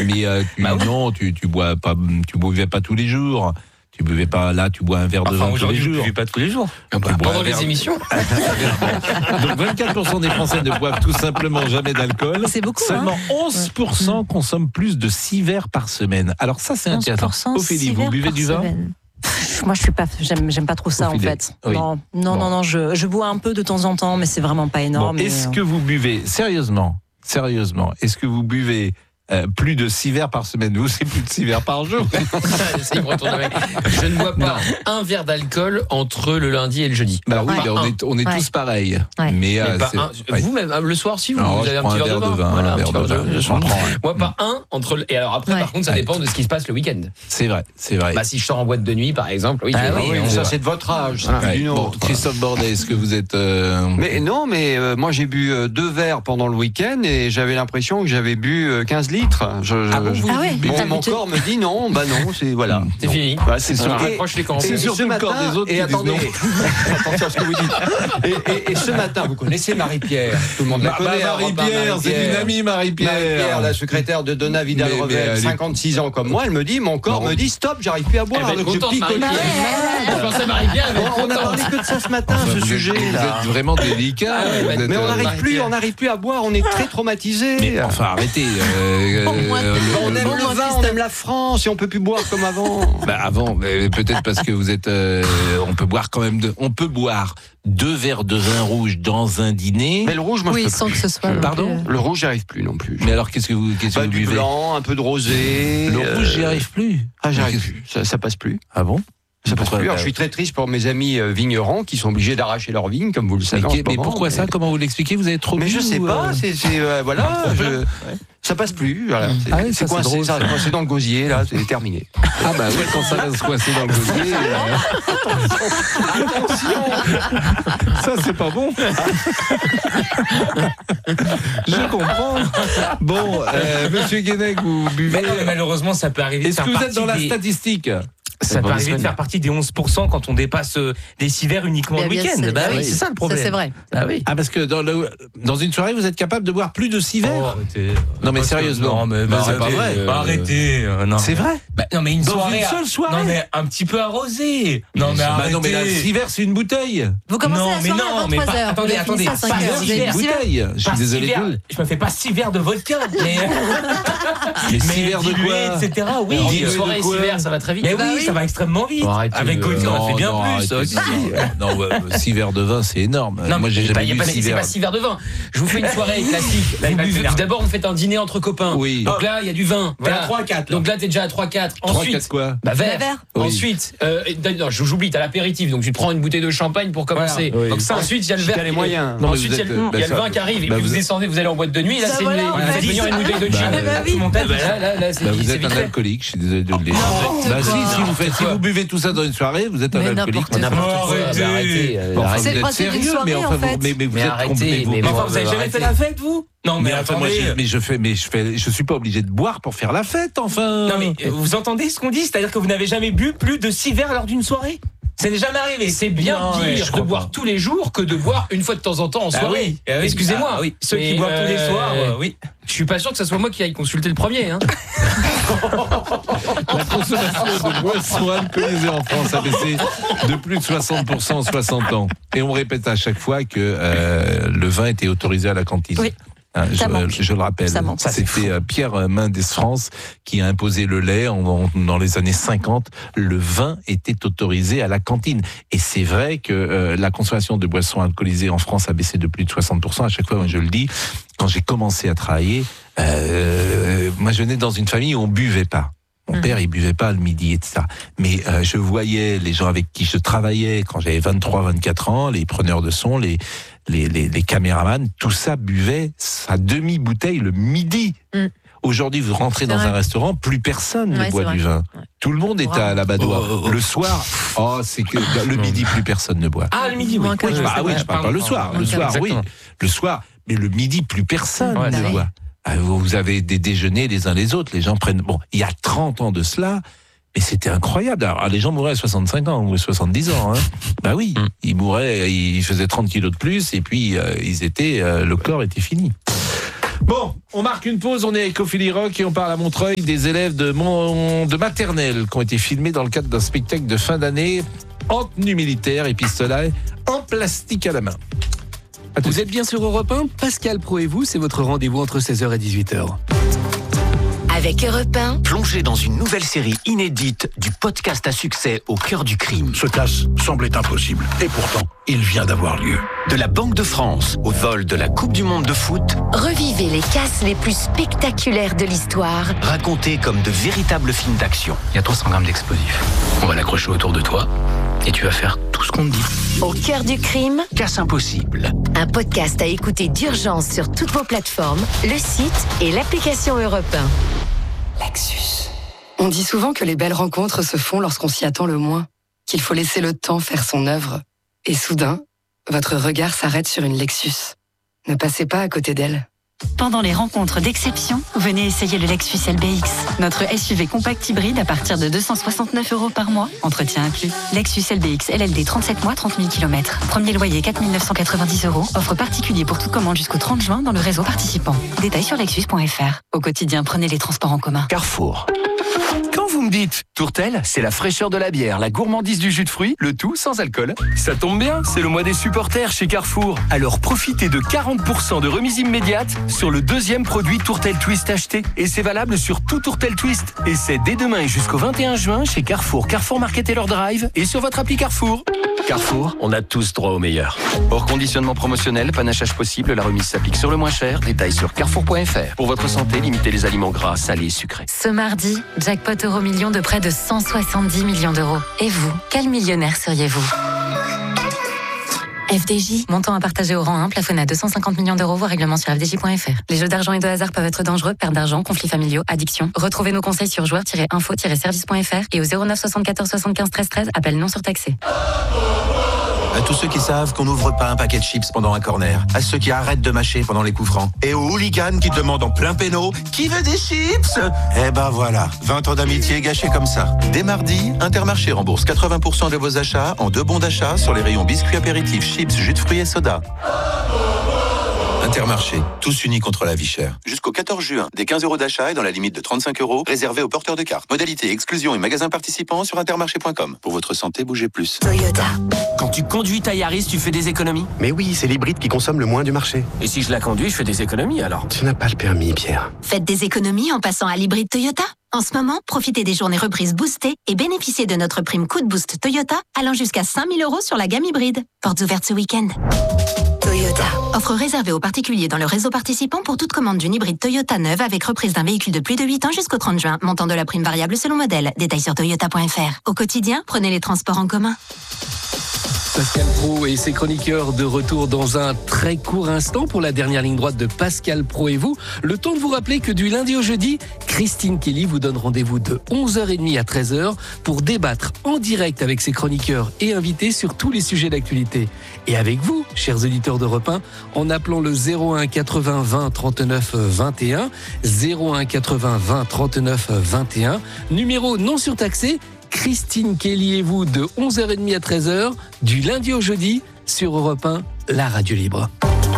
Mais non, tu bois pas, tu buvais pas tous les jours. Tu buvais pas là, tu bois un verre de vin tous les jours. Je buvais pas tous les jours. Pendant les émissions. Donc 24% des Français ne boivent tout simplement jamais d'alcool. C'est beaucoup. Seulement 11% consomment plus de 6 verres par semaine. Alors ça, c'est intéressant. Ophélie, vous buvez du vin ? Moi, j'aime pas trop ça, Ophélie. en fait. Oui. Non, je bois un peu de temps en temps, mais c'est vraiment pas énorme. Est-ce que vous buvez, sérieusement, est-ce que vous buvez plus de 6 verres par semaine? Vous, c'est plus de 6 verres par jour. Je ne bois pas un verre d'alcool entre le lundi et le jeudi. Bah oui, Ouais. on est tous pareils. Ouais. Mais, Pas c'est- un. ouais. Vous même le soir, si vous, Alors, vous je avez un prends petit verre de vin. Voilà, un petit verre de vin. j'en prends. Moi, pas un entre. Et alors après, par contre, ça dépend de ce qui se passe le week-end. C'est vrai. Bah, si je sors en boîte de nuit, par exemple, oui. Ah tu- oui, on- ça c'est de votre âge, c'est Ouais. plus d'une Bon, autre. Christophe Bordet, est-ce que vous êtes Mais non, moi j'ai bu 2 verres pendant le week-end et j'avais l'impression que j'avais bu 15 litres. Mon corps me dit non, c'est voilà. C'est fini. Voilà, c'est On ça. raccroche les corps. C'est surtout le corps des autres Et qui disent attendez, non. attention à ce que vous dites. Et ce matin, vous connaissez Marie-Pierre. Tout le monde la connaît. Marie-Pierre, c'est une amie Marie-Pierre, Marie-Pierre. la secrétaire de Donna Mais Vidal-Revel, elle est- 56 ans comme moi, elle me dit, mon corps me dit stop, j'arrive plus à boire. Elle va être Donc je contente, picote. Marie-Pierre. Je pensais Marie-Pierre, elle va être On a parlé contente. que de ça ce matin, Enfin, ce vous êtes- sujet-là. Vous êtes vraiment délicat. Ah ouais, Vous êtes, Mais on Marie-Pierre. n'arrive plus à boire, on est très traumatisés. Mais enfin, arrêtez. Au moins, On aime Bon, le moi, vin, on Christophe. aime la France et on peut plus boire comme avant. Avant, mais peut-être parce que vous êtes. On peut boire quand même. On peut boire 2 verres de vin rouge dans un dîner. Mais le rouge, moi, je Oui, peux sans plus. que ce soit. Pardon Le rouge, j'y arrive plus non plus. Mais alors, qu'est-ce que vous Du buvez? blanc, un peu de rosé. Le rouge, j'y arrive plus. Ah, j'y arrive plus. Ça passe plus. Ah bon? Ça passe Pourquoi plus. Alors, je suis très triste pour mes amis vignerons qui sont obligés d'arracher leurs vignes, comme vous le savez. en ce Mais moment. pourquoi ça? Comment vous l'expliquez? Vous avez trop Mais bu je sais ou, pas. Voilà. ça passe plus. Voilà. Ah oui, ça, c'est c'est coincé, drôle, ça reste coincé dans le gosier, là, c'est terminé. Ah bah oui, quand ça va se coincer dans le gosier. Ça, c'est pas bon. Je comprends. Bon, Monsieur Guénec, vous buvez. Mais non, mais malheureusement, ça peut arriver. de Est-ce faire que vous êtes partie dans la des- statistique? Ça peut arriver de faire partie des 11% quand on dépasse des 6 verres uniquement le Bien, week-end. c'est- Bah oui, oui, c'est ça le problème. Ça, c'est vrai. Bah oui. Ah, parce que dans une soirée, vous êtes capable de boire plus de 6 verres? Oh, arrêtez. Non, mais Parce que- sérieusement. Non, mais Bah, c'est arrêtez, pas vrai. Arrêtez. Non. C'est vrai? Bah, non, mais une Dans soirée. une seule soirée? Non, mais un petit peu arrosé. Non, mais Bah arrêtez. non, mais là, 6 verres, c'est une bouteille. Vous commencez Non, la mais soirée non, à mais 23 pas- heures. attendez, Vous finissez à 5 pas heures. six Vous avez verres. bu 6 verres. Bouteille. Je suis Pas désolé. 6 verres. Je me fais pas 6 verres de vodka, Mais 6 verres de dilués, quoi? etc. Oui. En Dilué une de soirée, quoi? 6 verres, ça va très vite. Mais Bah oui, oui. ça va extrêmement vite. Bon, arrêtez, Avec Gauthier, on a fait bien plus. arrêtez. Non, 6 verres de vin, c'est énorme. Non, Moi, j'ai mais jamais y a bu pas- 6 c'est verres. pas 6 verres de vin. Je vous fais une soirée classique. Là, il va le faire. D'abord, vous faites un dîner entre copains. Oui. Donc là, il y a du vin. Voilà, 3-4. Donc là, t'es déjà à 3-4. 3, Ensuite, 4 quoi? bah, verre. Verre. Oui. Ensuite, non, j'oublie, t'as l'apéritif. Donc tu te prends une bouteille de champagne pour commencer. Voilà. Oui. Donc ça, ensuite, il y a le Si verre. t'as les moyens. Non, mais Ensuite, vous il y a êtes, le- il y a le ça- vin qui arrive. Et bah, puis vous vous êtes- descendez, vous allez en boîte de nuit. Là, Ça, c'est voilà, une on a faites dit venir ça. une bouteille de gin. Bah, bah oui. Bah, là, c'est Bah, vous c'est êtes vite un fait. alcoolique, je suis désolé de le dire. N'importe Bah quoi. si vous buvez tout ça dans une soirée, vous êtes un Mais alcoolique. n'importe N'importe quoi. Arrêtez. Bah, arrêtez. Bon, enfin, C'est vous le êtes principe d'une sérieux, soirée, mais enfin, en fait. mais vous Mais êtes arrêtez, complet. mais Mais bon, enfin, vous avez jamais arrêtez. fait la fête, vous? Non, mais enfin, moi, attendez. je suis pas obligé de boire pour faire la fête, enfin. Non, mais vous entendez ce qu'on dit? C'est-à-dire que vous n'avez jamais bu plus de 6 verres lors d'une soirée? Ça n'est jamais arrivé. C'est bien Non, mais je pire de crois boire pas. tous les jours que de boire une fois de temps en temps en Ah soirée. oui, ah oui. Excusez-moi. Ah oui. Ceux qui Mais, boivent tous les soirs, oui. Je suis pas sûr que ce soit moi qui aille consulter le premier. Hein. La consommation de boissons alcoolisées en France a baissé de plus de 60% en 60 ans. Et on répète à chaque fois que le vin était autorisé à la cantine. Oui. Hein, Ça manque. je le rappelle, Ça manque. Ça, c'est c'était Pierre Mendès France qui a imposé le lait dans les années 50. Le vin était autorisé à la cantine. Et c'est vrai que la consommation de boissons alcoolisées en France a baissé de plus de 60%. À chaque fois, moi, je le dis, quand j'ai commencé à travailler, moi je venais dans une famille où on buvait pas. Mon père, il buvait pas le midi, etc. Mais je voyais les gens avec qui je travaillais quand j'avais 23, 24 ans, les preneurs de son, les caméramans, tout ça buvait sa demi-bouteille le midi. Aujourd'hui, vous rentrez C'est dans vrai. un restaurant, plus personne ne Ouais, boit c'est du vrai. vin. Ouais. Tout le monde est à la badoie. Oh. Le soir, c'est que le midi, plus personne ne boit. Ah, le midi, oui. Moins que- Oui, Bah oui, je parle pas le soir. Le soir, oui. Exactement. Le soir, mais le midi, plus personne Ouais, ne c'est boit. Vous avez des déjeuners les uns les autres. Les gens prennent. Bon, il y a 30 ans de cela. Et c'était incroyable. Alors, les gens mouraient à 65 ans ou 70 ans. Hein. Bah oui, ils mouraient, ils faisaient 30 kilos de plus et puis le corps était fini. Bon, on marque une pause, on est avec Ophélie Rock et on parle à Montreuil des élèves de maternelle qui ont été filmés dans le cadre d'un spectacle de fin d'année en tenue militaire et pistolet en plastique à la main. Vous êtes bien sur Europe 1, Pascal Pro et vous, c'est votre rendez-vous entre 16h et 18h. Avec Europe 1, plongez dans une nouvelle série inédite du podcast à succès Au cœur du crime. Ce casse semblait impossible, et pourtant, il vient d'avoir lieu. De la Banque de France au vol de la Coupe du Monde de foot, revivez les casses les plus spectaculaires de l'histoire. Racontés comme de véritables films d'action. Il y a 300 grammes d'explosifs. On va l'accrocher autour de toi et tu vas faire tout ce qu'on te dit. Au cœur du crime, Casse impossible. Un podcast à écouter d'urgence sur toutes vos plateformes, le site et l'application Europe 1. Lexus. On dit souvent que les belles rencontres se font lorsqu'on s'y attend le moins, qu'il faut laisser le temps faire son œuvre. Et soudain, votre regard s'arrête sur une Lexus. Ne passez pas à côté d'elle. Pendant les rencontres d'exception, venez essayer le Lexus LBX, notre SUV compact hybride à partir de 269 € par mois, entretien inclus. Lexus LBX LLD 37 mois, 30 000 km. Premier loyer 4 990 €. Offre particulier pour toute commande jusqu'au 30 juin dans le réseau participant. Détails sur lexus.fr. Au quotidien, prenez les transports en commun. Carrefour. Quand vous me dites Tourtel, c'est la fraîcheur de la bière, la gourmandise du jus de fruits, le tout sans alcool. Ça tombe bien, c'est le mois des supporters chez Carrefour. Alors profitez de 40% de remise immédiate sur le deuxième produit Tourtel Twist acheté. Et c'est valable sur tout Tourtel Twist. Et c'est dès demain et jusqu'au 21 juin chez Carrefour, Carrefour Market et leur drive et sur votre appli Carrefour. Carrefour, on a tous droit au meilleur. Hors conditionnement promotionnel, panachage possible, la remise s'applique sur le moins cher. Détails sur carrefour.fr. Pour votre santé, limitez les aliments gras, salés, sucrés. Ce mardi, jackpot Euro-Million de près de 170 millions d'euros. Et vous, quel millionnaire seriez-vous ? FDJ, montant à partager au rang 1, plafonné à 250 millions d'euros, voire règlement sur fdj.fr. Les jeux d'argent et de hasard peuvent être dangereux, perte d'argent, conflits familiaux, addiction. Retrouvez nos conseils sur joueurs-info-service.fr et au 09 74 75 13 13, appel non surtaxé. À tous ceux qui savent qu'on n'ouvre pas un paquet de chips pendant un corner, à ceux qui arrêtent de mâcher pendant les coups francs, et aux hooligans qui demandent en plein péno « Qui veut des chips ?» Eh ben voilà, 20 ans d'amitié gâchés comme ça. Dès mardi, Intermarché rembourse 80% de vos achats en 2 bons d'achat sur les rayons biscuits apéritifs, chips, jus de fruits et soda. Intermarché, tous unis contre la vie chère. Jusqu'au 14 juin, des 15 € d'achat et dans la limite de 35 € réservés aux porteurs de cartes. Modalité, exclusion et magasins participants sur intermarché.com. Pour votre santé, bougez plus. Toyota. Quand tu conduis ta Yaris, tu fais des économies ? Mais oui, c'est l'hybride qui consomme le moins du marché. Et si je la conduis, je fais des économies alors ? Tu n'as pas le permis, Pierre. Faites des économies en passant à l'hybride Toyota. En ce moment, profitez des journées reprises boostées et bénéficiez de notre prime coup de boost Toyota allant jusqu'à 5 000 € sur la gamme hybride. Portes ouvertes ce week-end. Toyota. Offre réservée aux particuliers dans le réseau participant pour toute commande d'une hybride Toyota neuve avec reprise d'un véhicule de plus de 8 ans jusqu'au 30 juin. Montant de la prime variable selon modèle. Détails sur toyota.fr. Au quotidien, prenez les transports en commun. Pascal Pro et ses chroniqueurs de retour dans un très court instant pour la dernière ligne droite de Pascal Pro et vous. Le temps de vous rappeler que du lundi au jeudi, Christine Kelly vous donne rendez-vous de 11h30 à 13h pour débattre en direct avec ses chroniqueurs et invités sur tous les sujets d'actualité. Et avec vous, chers auditeurs d'Europe 1, en appelant le 01 80 20 39 21, 01 80 20 39 21, numéro non surtaxé. Christine Kelly et vous de 11h30 à 13h, du lundi au jeudi, sur Europe 1, la radio libre.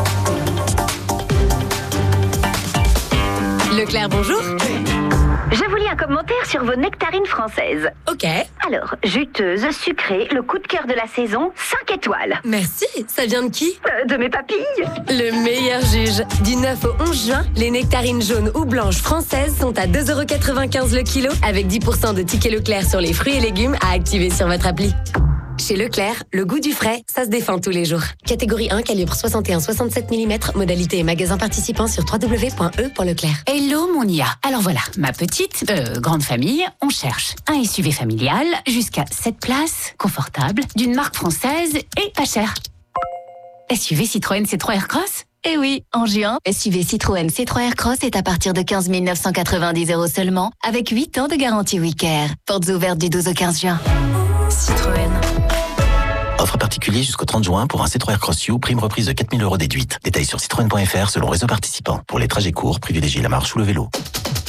Leclerc, bonjour. Je vous lis un commentaire sur vos nectarines françaises. Ok. Alors, juteuse, sucrée, le coup de cœur de la saison, 5 étoiles. Merci, ça vient de qui ? De mes papilles. Le meilleur juge. Du 9 au 11 juin, les nectarines jaunes ou blanches françaises sont à 2,95 € le kilo, avec 10% de tickets Leclerc sur les fruits et légumes à activer sur votre appli. Chez Leclerc, le goût du frais, ça se défend tous les jours. Catégorie 1, calibre 61-67 mm, modalité et magasin participant sur www.e.leclerc. Hello mon IA. Alors voilà, ma petite, grande famille, on cherche un SUV familial jusqu'à 7 places, confortable, d'une marque française et pas cher. SUV Citroën C3 Aircross ? Eh oui, en juin, SUV Citroën C3 Aircross est à partir de 15 990 € seulement, avec 8 ans de garantie WeCare. Portes ouvertes du 12 au 15 juin. Citroën. Offre particulier jusqu'au 30 juin pour un C3 Aircross U, prime reprise de 4 000 € déduite. Détails sur citroën.fr selon réseau participant. Pour les trajets courts, privilégiez la marche ou le vélo.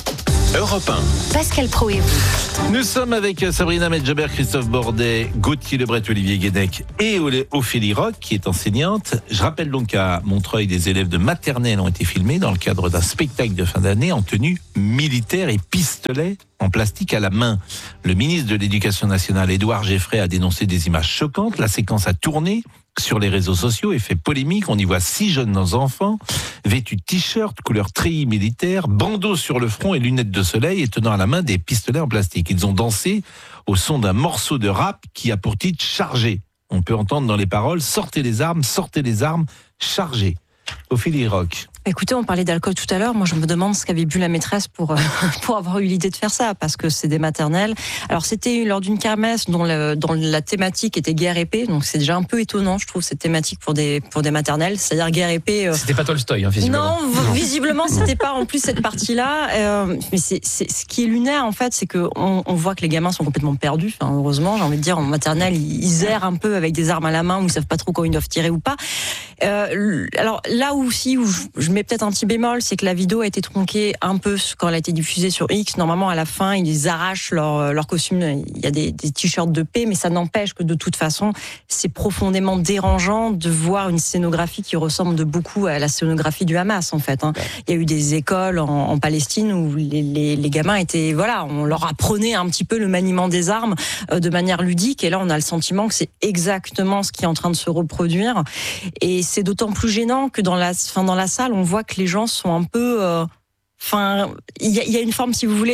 Europe 1. Pascal Pro et vous. Nous sommes avec Sabrina Medjaber, Christophe Bordet, Gauthier Lebret, Olivier Guédec et Ophélie Roch, qui est enseignante. Je rappelle donc qu'à Montreuil, des élèves de maternelle ont été filmés dans le cadre d'un spectacle de fin d'année en tenue militaire et pistolet en plastique à la main. Le ministre de l'Éducation nationale, Édouard Geffray, a dénoncé des images choquantes. La séquence a tourné sur les réseaux sociaux et fait polémique. On y voit 6 jeunes enfants vêtus de t-shirts couleur treillis militaire, bandeaux sur le front et lunettes de soleil et tenant à la main des pistolets en plastique. Ils ont dansé au son d'un morceau de rap qui a pour titre Chargé. On peut entendre dans les paroles sortez les armes, chargez. Ophélie Roch. Écoutez, on parlait d'alcool tout à l'heure. Moi, je me demande ce qu'avait bu la maîtresse pour avoir eu l'idée de faire ça, parce que c'est des maternelles. Alors, c'était lors d'une kermesse dont la thématique était guerre et paix. Donc, c'est déjà un peu étonnant, je trouve, cette thématique pour des maternelles. C'est-à-dire guerre et paix. C'était pas Tolstoï, visiblement. Non, visiblement, c'était pas en plus cette partie-là. Mais c'est ce qui est lunaire, en fait, c'est que on voit que les gamins sont complètement perdus. Enfin, heureusement, j'ai envie de dire, en maternelle, ils errent un peu avec des armes à la main, où ils savent pas trop quand ils doivent tirer ou pas. Alors là aussi où je mets peut-être un petit bémol, c'est que la vidéo a été tronquée un peu quand elle a été diffusée sur X. Normalement, à la fin, ils arrachent leur costume. Il y a des t-shirts de paix, mais ça n'empêche que de toute façon, c'est profondément dérangeant de voir une scénographie qui ressemble de beaucoup à la scénographie du Hamas, en fait. Il y a eu des écoles en Palestine où les gamins étaient, on leur apprenait un petit peu le maniement des armes de manière ludique. Et là, on a le sentiment que c'est exactement ce qui est en train de se reproduire. Et c'est d'autant plus gênant que dans la salle, on voit que les gens sont un peu... il y a une forme, si vous voulez,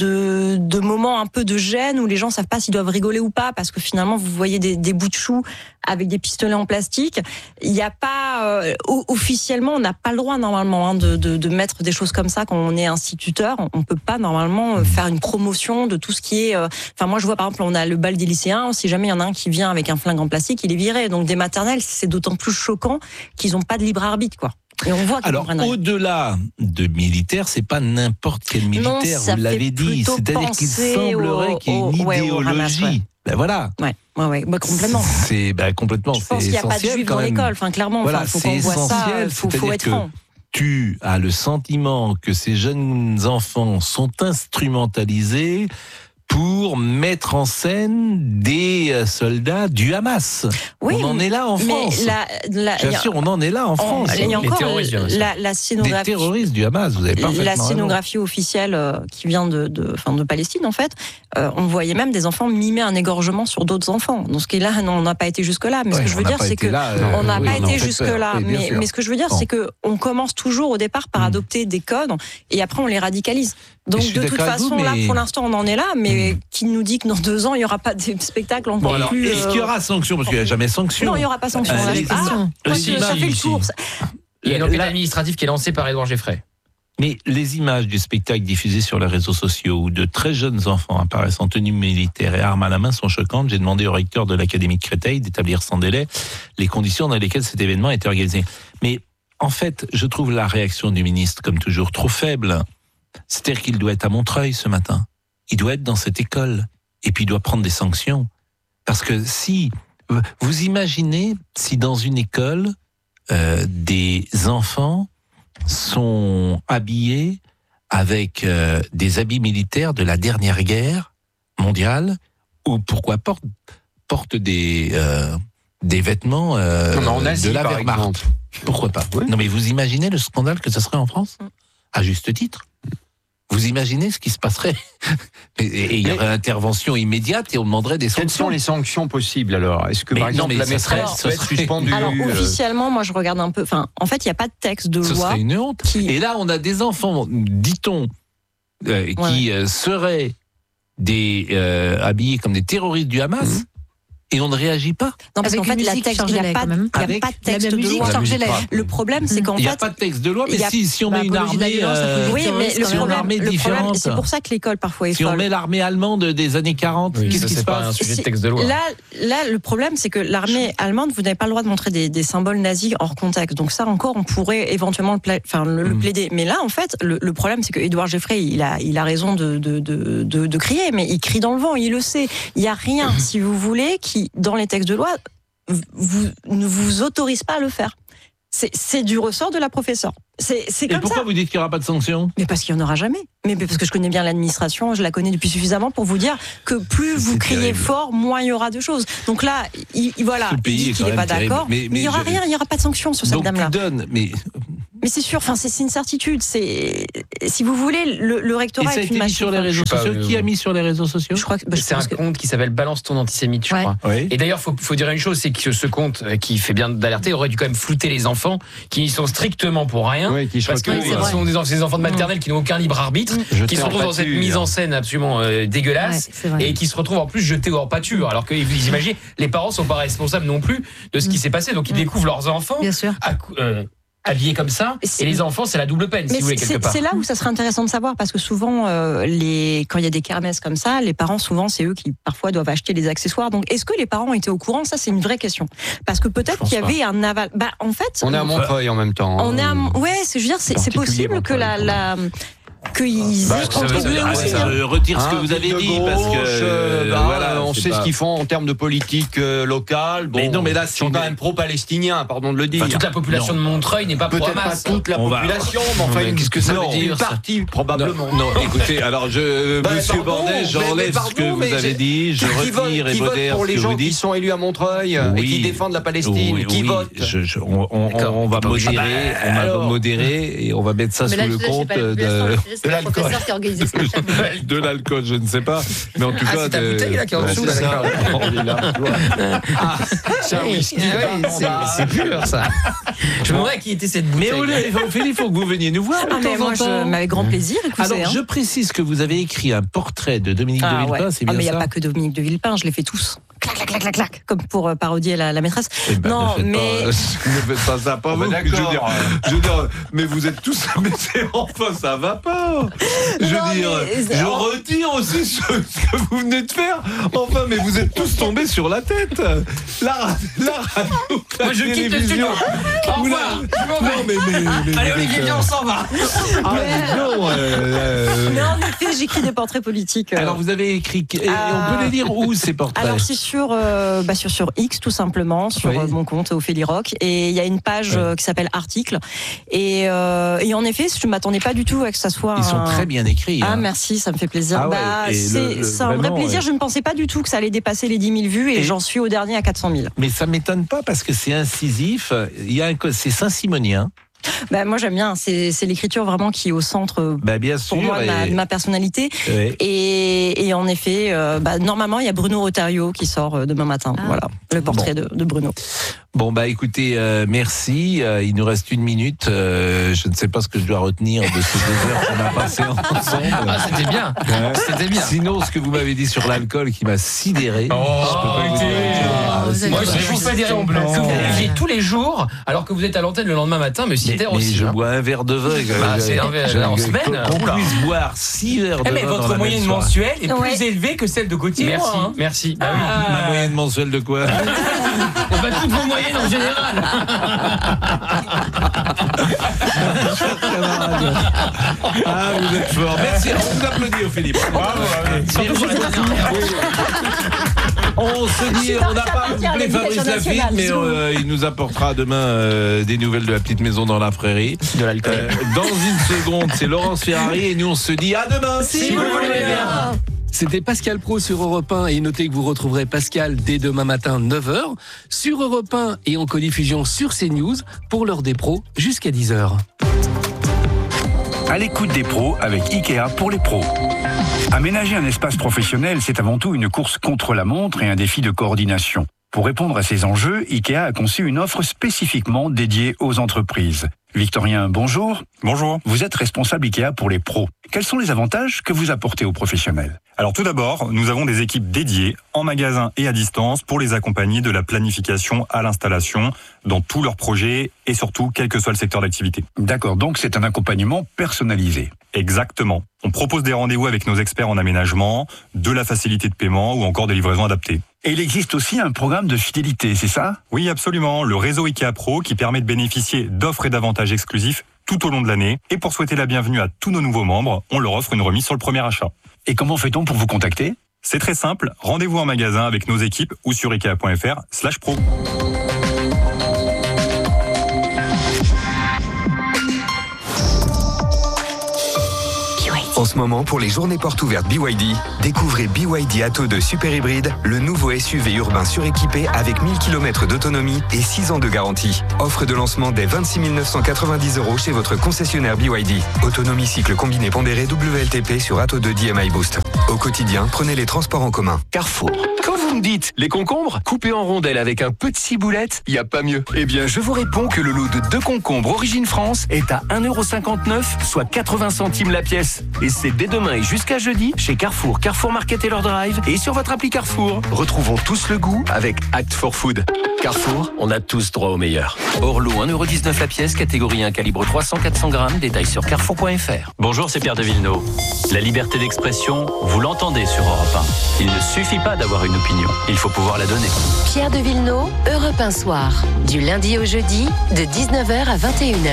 de moment un peu de gêne où les gens savent pas s'ils doivent rigoler ou pas, parce que finalement, vous voyez des bouts de choux avec des pistolets en plastique. Il n'y a pas... officiellement, on n'a pas le droit, normalement, de mettre des choses comme ça quand on est instituteur. On peut pas, normalement, faire une promotion de tout ce qui est... moi, je vois, par exemple, on a le bal des lycéens. Si jamais il y en a un qui vient avec un flingue en plastique, il est viré. Donc, des maternelles, c'est d'autant plus choquant qu'ils n'ont pas de libre arbitre, quoi. Et on voit alors, au-delà de militaire, c'est pas n'importe quel militaire, vous l'avez dit. C'est-à-dire qu'il semblerait qu'il y ait une idéologie. Ben voilà. Ouais, complètement. C'est complètement. Je pense qu'il n'y a pas de juifs dans l'école. Clairement, faut qu'on voit ça. Faut être franc. Tu as le sentiment que ces jeunes enfants sont instrumentalisés pour mettre en scène des soldats du Hamas. Oui, on en est là en France. J'assure, on en est là en France. Il y a encore la scénographie. Des terroristes du Hamas, vous avez parfaitement la scénographie officielle qui vient de Palestine, en fait. On voyait même des enfants mimer un égorgement sur d'autres enfants. Donc, ce qui est là, on n'a pas été jusque-là. Mais ce que je veux dire, c'est que on n'a pas été jusque-là. Mais ce que je veux dire, c'est que on commence toujours au départ par adopter des codes et après on les radicalise. Donc de toute façon, là, pour l'instant, on en est là, mais qui nous dit que dans 2 ans, il n'y aura pas de spectacle encore plus... Est-ce qu'il y aura sanction? Parce qu'il n'y a jamais sanction. Non, il n'y aura pas sanction. Ça fait le tour. Il y a une enquête administrative qui est lancée par Édouard Geffray. Mais les images du spectacle diffusées sur les réseaux sociaux où de très jeunes enfants apparaissent en tenue militaire et armes à la main sont choquantes. J'ai demandé au recteur de l'Académie de Créteil d'établir sans délai les conditions dans lesquelles cet événement a été organisé. Mais en fait, je trouve la réaction du ministre, comme toujours, trop faible. C'est-à-dire qu'il doit être à Montreuil ce matin. Il doit être dans cette école. Et puis il doit prendre des sanctions. Parce que si... Vous imaginez si dans une école, des enfants sont habillés avec des habits militaires de la dernière guerre mondiale, ou pourquoi portent des vêtements en Asie, de la Wehrmacht. Pourquoi pas? Oui. Non mais vous imaginez le scandale que ça serait en France? À juste titre. Vous imaginez ce qui se passerait? Et il y aurait intervention immédiate et on demanderait des sanctions. Quelles sont les sanctions possibles alors? Est-ce que par exemple la maîtresse peut être suspendue? Alors officiellement, moi je regarde un peu. En fait, il n'y a pas de texte de loi. Ce serait une honte. Et là, on a des enfants, dit-on, qui seraient habillés comme des terroristes du Hamas. Et on ne réagit pas. Non, parce qu'en fait, il n'y a pas de texte de loi. Le problème, c'est qu'en fait... Il n'y a pas de texte de loi, mais si on met une armée... Oui, mais le problème, c'est pour ça que l'école, parfois, est folle. Si on met l'armée allemande des années 40, qu'est-ce qui se passe? C'est pas un sujet de texte de loi. Là, le problème, c'est que l'armée allemande, vous n'avez pas le droit de montrer des symboles nazis hors contexte. Donc ça, encore, on pourrait éventuellement le plaider. Mais là, en fait, le problème, c'est que Édouard Geffray, il a raison de crier, mais il crie dans le vent, il le sait. Il n'y a rien, si vous voulez, qui, dans les textes de loi, ne vous autorise pas à le faire. C'est du ressort de la professeure. C'est comme ça. Et pourquoi vous dites qu'il n'y aura pas de sanction ? Mais parce qu'il n'y en aura jamais. Mais parce que je connais bien l'administration, je la connais depuis suffisamment pour vous dire que plus vous criez fort, moins il y aura de choses. Donc là, il dit qu'il n'est pas d'accord. Mais il n'y aura rien, il n'y aura pas de sanction sur cette dame-là. Mais c'est sûr, c'est une certitude. Si vous voulez, le rectorat est une machine. Sur les réseaux sociaux. Qui a mis sur les réseaux sociaux ? Je crois que c'est un compte qui s'appelle Balance ton antisémite, je crois. Oui. Et d'ailleurs, faut dire une chose, c'est que ce compte, qui fait bien d'alerter, aurait dû quand même flouter les enfants qui y sont strictement pour rien, parce que ce sont des enfants de maternelle qui n'ont aucun libre arbitre, qui se retrouvent dans cette mise en scène absolument dégueulasse, et qui se retrouvent en plus jetés hors pâture. Alors que vous imaginez, les parents sont pas responsables non plus de ce qui s'est passé, donc ils découvrent leurs enfants. Bien sûr. Habillés comme ça, et les enfants, c'est la double peine, si vous voulez, quelque part. C'est là où ça serait intéressant de savoir, parce que souvent, quand il y a des kermesses comme ça, les parents, souvent, c'est eux qui, parfois, doivent acheter les accessoires. Donc, est-ce que les parents étaient au courant ? Ça, c'est une vraie question. Parce que peut-être qu'il y avait un aval. En fait... On est à Montreuil en même temps. C'est possible que qu'ils aient contribué aussi. Je retire ce que vous avez dit, parce que on sait ce qu'ils font en termes de politique locale. Mais non, mais là, ils sont quand même pro-palestiniens, pardon de le dire. Toute la population de Montreuil n'est pas pro-Hamas. Peut-être pas toute la population, mais enfin, qu'est-ce que ça veut dire, une partie, probablement. Non, écoutez, alors Monsieur Bornet, j'enlève ce que vous avez dit, je retire et modère pour ce les que gens vous dites. qui sont élus à Montreuil et qui défendent la Palestine, qui votent. On va modérer et on va mettre ça sous le compte de l'alcool. De l'alcool, je ne sais pas. Mais en tout cas, c'est ta bouteille là qui est en dessous. C'est pur ça. Je me demandais qui était cette bouteille. Mais Ophélie, il faut que vous veniez nous voir. Avec grand plaisir. Alors, je précise que vous avez écrit un portrait de Dominique de Villepin, c'est bien ça ? Mais il n'y a pas que Dominique de Villepin, je les fais tous. Clac, clac, clac, clac, clac, comme pour parodier la maîtresse. Non, mais ne faites pas ça, pas vous. Je veux dire, mais vous êtes tous, mais enfin, ça va pas. Je retire aussi ce que vous venez de faire. Enfin, mais vous êtes tous tombés sur la tête. La radio, moi, je quitte le studio. Au revoir. Allez, Olivier, viens, on s'en va. Mais en effet, j'écris des portraits politiques. Alors, vous avez écrit, et on peut les lire où, ces portraits ? Alors, c'est sur X, tout simplement, sur mon compte Ophélie Rock. Et il y a une page qui s'appelle Articles. Et en effet, je ne m'attendais pas du tout à que ça soit... Ils sont très bien écrits. Ah, merci, ça me fait plaisir. C'est un vrai plaisir. Je ne pensais pas du tout que ça allait dépasser les 10 000 vues et j'en suis au dernier à 400 000. Mais ça ne m'étonne pas parce que c'est incisif. C'est Saint-Simonien. Moi j'aime bien, c'est l'écriture vraiment qui est au centre pour moi de ma personnalité. Et en effet, normalement il y a Bruno Rotario qui sort demain matin. Voilà, le portrait de Bruno. Bon écoutez, merci. Il nous reste 1 minute. Je ne sais pas ce que je dois retenir de ces 2 heures qu'on a passées ensemble. C'était bien. C'était bien. Sinon, ce que vous m'avez dit sur l'alcool qui m'a sidéré. Je peux pas vous dire. Moi, je vous sidéré que vous buviez tous les jours, alors que vous êtes à l'antenne le lendemain matin, me sidère aussi. Je bois un verre de vin. C'est un verre en semaine. On puisse boire 6 verres de vin. Mais votre moyenne mensuelle est plus élevée que celle de Gauthier. Merci. Ma moyenne mensuelle de quoi? Toutes vos moyennes en général. Vous êtes fort. Merci. On vous applaudit, Ophélie. On se dit, on n'a pas appelé Fabrice Lafitte, mais il nous apportera demain des nouvelles de la petite maison dans la prairie. De l'alcool. Dans une seconde, c'est Laurence Ferrari et nous on se dit à demain si vous voulez bien. C'était Pascal Praud sur Europe 1 et notez que vous retrouverez Pascal dès demain matin 9h sur Europe 1 et en codiffusion sur CNews pour l'heure des pros jusqu'à 10h. À l'écoute des pros avec Ikea pour les pros. Aménager un espace professionnel, c'est avant tout une course contre la montre et un défi de coordination. Pour répondre à ces enjeux, Ikea a conçu une offre spécifiquement dédiée aux entreprises. Victorien, bonjour. Bonjour. Vous êtes responsable Ikea pour les pros. Quels sont les avantages que vous apportez aux professionnels ? Alors tout d'abord, nous avons des équipes dédiées en magasin et à distance pour les accompagner de la planification à l'installation dans tous leurs projets et surtout quel que soit le secteur d'activité. D'accord, donc c'est un accompagnement personnalisé. Exactement. On propose des rendez-vous avec nos experts en aménagement, de la facilité de paiement ou encore des livraisons adaptées. Et il existe aussi un programme de fidélité, c'est ça ? Oui, absolument. Le réseau Ikea Pro qui permet de bénéficier d'offres et d'avantages exclusifs tout au long de l'année. Et pour souhaiter la bienvenue à tous nos nouveaux membres, on leur offre une remise sur le premier achat. Et comment fait-on pour vous contacter ? C'est très simple. Rendez-vous en magasin avec nos équipes ou sur ikea.fr/pro. En ce moment, pour les journées portes ouvertes BYD, découvrez BYD Atto 2 Super Hybride, le nouveau SUV urbain suréquipé avec 1000 km d'autonomie et 6 ans de garantie. Offre de lancement dès 26 990 € chez votre concessionnaire BYD. Autonomie cycle combiné pondéré WLTP sur Atto 2 DMI Boost. Au quotidien, prenez les transports en commun. Carrefour. Quand vous me dites les concombres, coupés en rondelles avec un peu de ciboulette, il n'y a pas mieux. Eh bien, je vous réponds que le lot de 2 concombres Origine France est à 1,59 €, soit 80 centimes la pièce. Et c'est dès demain et jusqu'à jeudi chez Carrefour, Carrefour Market et leur drive et sur votre appli Carrefour. Retrouvons tous le goût avec Act for Food. Carrefour, on a tous droit au meilleur. Orlo, 1,19 € la pièce, catégorie 1, calibre 300-400 grammes, détails sur carrefour.fr. Bonjour, c'est Pierre de Villeneuve. La liberté d'expression, vous l'entendez sur Europe 1. Il ne suffit pas d'avoir une opinion, il faut pouvoir la donner. Pierre de Villeneuve, Europe 1 soir. Du lundi au jeudi, de 19h à 21h.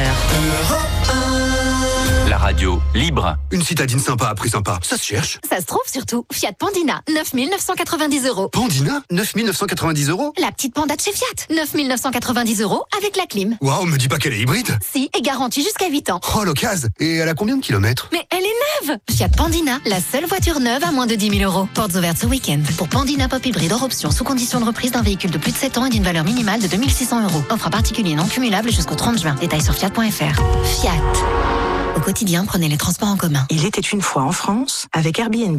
La radio libre. Une citadine sympa à prix sympa, ça se cherche. Ça se trouve surtout. Fiat Pandina, 9 990 €. Pandina, 9 990 €. La petite panda de chez Fiat, 9 990 € avec la clim. Waouh, me dis pas qu'elle est hybride. Si, et garantie jusqu'à 8 ans. Oh, l'occasion. Et elle a combien de kilomètres? Mais elle est neuve. Fiat Pandina, la seule voiture neuve à moins de 10 000 €. Portes ouvertes ce week-end. Pour Pandina Pop Hybride hors option, sous condition de reprise d'un véhicule de plus de 7 ans et d'une valeur minimale de 2 600 €. Offre à particulier non cumulable jusqu'au 30 juin. Détails sur fiat.fr. Fiat. Au quotidien, prenez les transports en commun. Il était une fois en France avec Airbnb.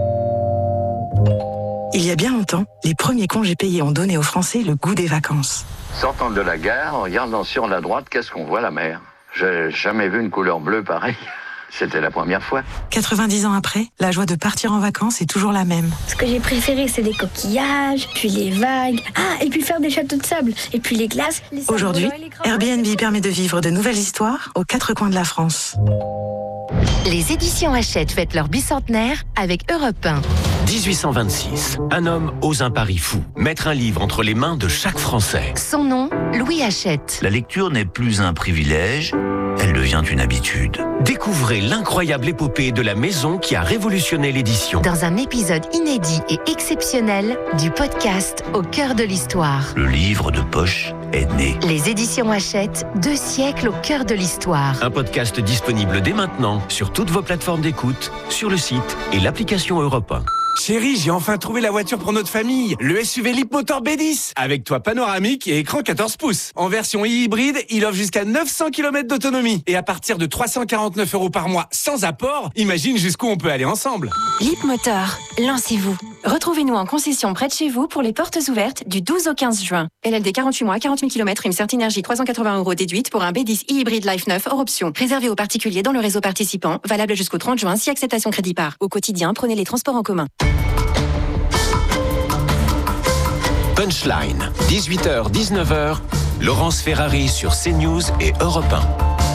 Il y a bien longtemps, les premiers congés payés ont donné aux Français le goût des vacances. Sortant de la gare, en regardant sur la droite, qu'est-ce qu'on voit? La mer. J'ai jamais vu une couleur bleue pareille. C'était la première fois. 90 ans après, la joie de partir en vacances est toujours la même. Ce que j'ai préféré, c'est les coquillages, puis les vagues. Ah, et puis faire des châteaux de sable. Et puis les glaces. Aujourd'hui, Airbnb permet de vivre de nouvelles histoires aux 4 coins de la France. Les éditions Hachette fêtent leur bicentenaire avec Europe 1. 1826. Un homme ose un pari fou. Mettre un livre entre les mains de chaque Français. Son nom, Louis Hachette. La lecture n'est plus un privilège, elle devient une habitude. Découvrez l'incroyable épopée de la maison qui a révolutionné l'édition. Dans un épisode inédit et exceptionnel du podcast Au cœur de l'histoire. Le livre de poche est né. Les éditions Hachette, 2 siècles au cœur de l'histoire. Un podcast disponible dès maintenant sur toutes vos plateformes d'écoute, sur le site et l'application Europe 1. Chérie, j'ai enfin trouvé la voiture pour notre famille. Le SUV Leapmotor B10. Avec toit panoramique et écran 14 pouces. En version hybride, il offre jusqu'à 900 km d'autonomie. Et à partir de 349 € par mois sans apport, imagine jusqu'où on peut aller ensemble. Leapmotor, lancez-vous. Retrouvez-nous en concession près de chez vous pour les portes ouvertes du 12 au 15 juin. LLD 48 mois, 40 000 km, une Certinergie 380 € déduite pour un B10 e-hybride Life 9 hors option. Réservé aux particuliers dans le réseau participant, valable jusqu'au 30 juin si acceptation crédit par. Au quotidien, prenez les transports en commun. Punchline, 18h, 19h, Laurence Ferrari sur CNews et Europe 1.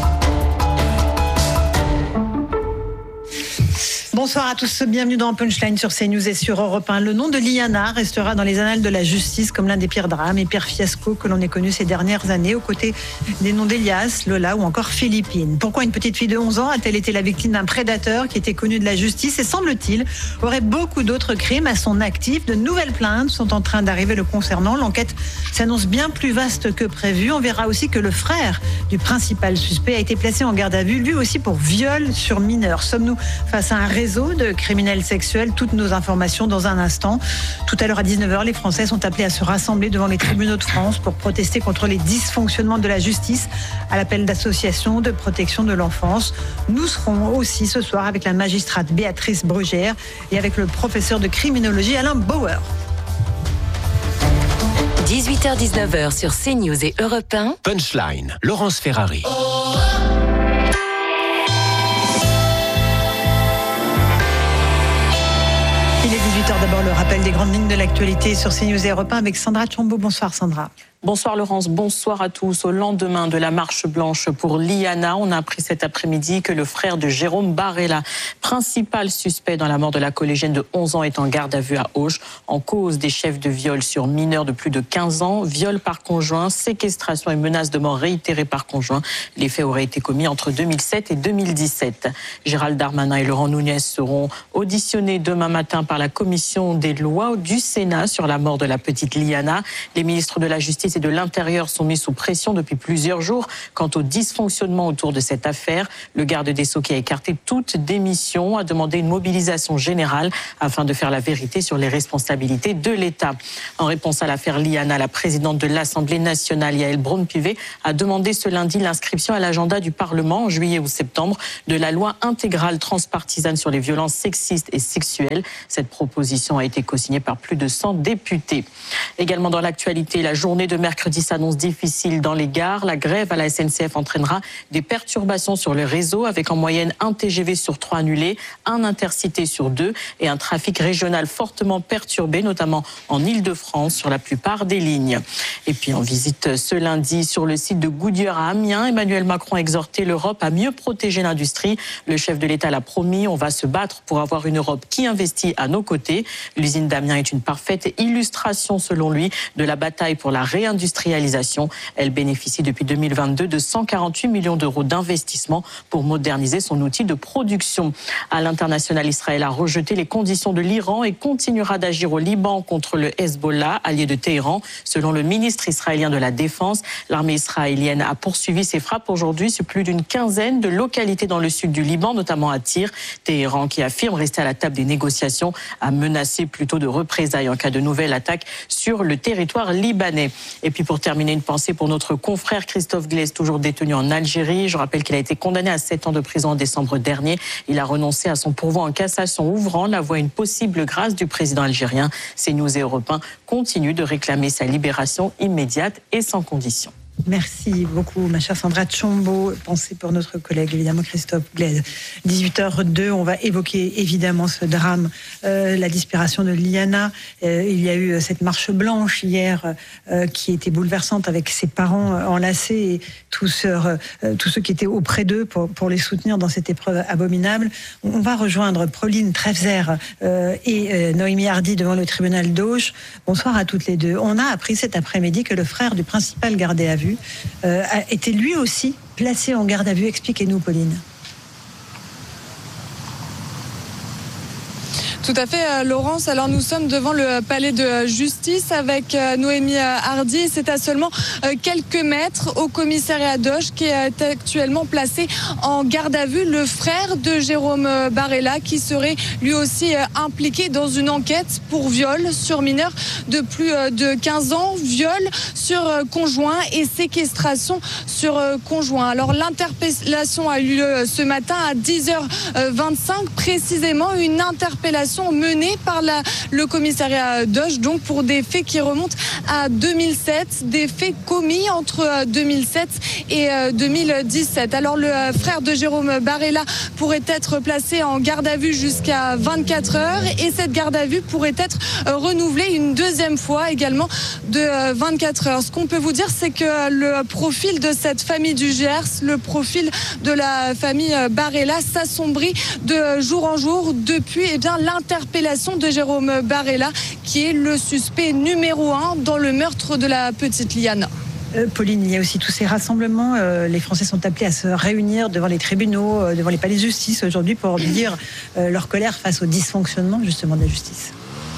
Bonsoir à tous, bienvenue dans Punchline sur CNews et sur Europe 1. Le nom de Liana restera dans les annales de la justice comme l'un des pires drames et pires fiascos que l'on ait connus ces dernières années, aux côtés des noms d'Elias, Lola ou encore Philippine. Pourquoi une petite fille de 11 ans a-t-elle été la victime d'un prédateur qui était connu de la justice et, semble-t-il, aurait beaucoup d'autres crimes à son actif? De nouvelles plaintes sont en train d'arriver le concernant. L'enquête s'annonce bien plus vaste que prévu. On verra aussi que le frère du principal suspect a été placé en garde à vue, lui aussi pour viol sur mineur. Sommes-nous face à un réseau de criminels sexuels? Toutes nos informations dans un instant. Tout à l'heure à 19h, les Français sont appelés à se rassembler devant les tribunaux de France pour protester contre les dysfonctionnements de la justice à l'appel d'associations de protection de l'enfance. Nous serons aussi ce soir avec la magistrate Béatrice Brugère et avec le professeur de criminologie Alain Bauer. 18h-19h sur CNews et Europe 1. Punchline, Laurence Ferrari. Il est 18h, d'abord le rappel des grandes lignes de l'actualité sur CNews et Europe 1 avec Sandra Chambaud. Bonsoir Sandra. Bonsoir Laurence, bonsoir à tous. Au lendemain de la marche blanche pour Liana, on a appris cet après-midi que le frère de Jérôme Barella, principal suspect dans la mort de la collégienne de 11 ans, est en garde à vue à Auch, en cause des chefs de viol sur mineurs de plus de 15 ans, viol par conjoint, séquestration et menace de mort réitérée par conjoint. Les faits auraient été commis entre 2007 et 2017. Gérald Darmanin et Laurent Nunez seront auditionnés demain matin par la commission des lois du Sénat sur la mort de la petite Liana. Les ministres de la Justice et de l'Intérieur sont mis sous pression depuis plusieurs jours quant au dysfonctionnement autour de cette affaire. Le garde des Sceaux, qui a écarté toute démission, a demandé une mobilisation générale afin de faire la vérité sur les responsabilités de l'État. En réponse à l'affaire Liana, la présidente de l'Assemblée nationale, Yaël Braun-Pivet, a demandé ce lundi l'inscription à l'agenda du Parlement en juillet ou septembre de la loi intégrale transpartisane sur les violences sexistes et sexuelles. Cette proposition a été co-signée par plus de 100 députés. Également dans l'actualité, la journée de mercredi s'annonce difficile dans les gares. La grève à la SNCF entraînera des perturbations sur le réseau avec en moyenne un TGV sur 3 annulé, un Intercité sur 2 et un trafic régional fortement perturbé, notamment en Île-de-France sur la plupart des lignes. Et puis en visite ce lundi sur le site de Goodyear à Amiens, Emmanuel Macron a exhorté l'Europe à mieux protéger l'industrie. Le chef de l'État l'a promis, on va se battre pour avoir une Europe qui investit à nos côtés. L'usine d'Amiens est une parfaite illustration, selon lui, de la bataille pour la réindustrialisation. Elle bénéficie depuis 2022 de 148 millions d'euros d'investissement pour moderniser son outil de production. À l'international, Israël a rejeté les conditions de l'Iran et continuera d'agir au Liban contre le Hezbollah, allié de Téhéran. Selon le ministre israélien de la Défense, l'armée israélienne a poursuivi ses frappes aujourd'hui sur plus d'une quinzaine de localités dans le sud du Liban, notamment à Tyr. Téhéran, qui affirme rester à la table des négociations, a menacé plutôt de représailles en cas de nouvelle attaque sur le territoire libanais. Et puis pour terminer, une pensée pour notre confrère Christophe Glaise, toujours détenu en Algérie. Je rappelle qu'il a été condamné à 7 ans de prison en décembre dernier. Il a renoncé à son pourvoi en cassation, ouvrant la voie à une possible grâce du président algérien. CNews et Europe 1 continuent de réclamer sa libération immédiate et sans condition. Merci beaucoup, ma chère Sandra Tchombo. Pensez pour notre collègue, évidemment, Christophe Glaise. 18h02, on va évoquer évidemment ce drame, la disparition de Liana. Il y a eu cette marche blanche hier qui était bouleversante avec ses parents enlacés et tous ceux qui étaient auprès d'eux pour les soutenir dans cette épreuve abominable. On va rejoindre Pauline Trefzer et Noémie Hardy devant le tribunal d'Auch. Bonsoir à toutes les deux. On a appris cet après-midi que le frère du principal gardé à vue a été lui aussi placé en garde à vue. Expliquez-nous, Pauline. Tout à fait, Laurence. Alors nous sommes devant le palais de justice avec Noémie Hardy. C'est à seulement quelques mètres au commissariat d'Auch qui est actuellement placé en garde à vue le frère de Jérôme Barella qui serait lui aussi impliqué dans une enquête pour viol sur mineur de plus de 15 ans, viol sur conjoint et séquestration sur conjoint. Alors l'interpellation a eu lieu ce matin à 10h25, précisément une interpellation menée par le commissariat d'Auch, donc pour des faits qui remontent à 2007, des faits commis entre 2007 et 2017. Alors le frère de Jérôme Barella pourrait être placé en garde à vue jusqu'à 24 heures et cette garde à vue pourrait être renouvelée une deuxième fois également de 24 heures. Ce qu'on peut vous dire, c'est que le profil de cette famille du Gers, le profil de la famille Barella s'assombrit de jour en jour depuis l'interpellation de Jérôme Barella, qui est le suspect numéro 1 dans le meurtre de la petite Liana. Pauline, il y a aussi tous ces rassemblements. Les Français sont appelés à se réunir devant les tribunaux, devant les palais de justice aujourd'hui pour dire leur colère face au dysfonctionnement justement de la justice.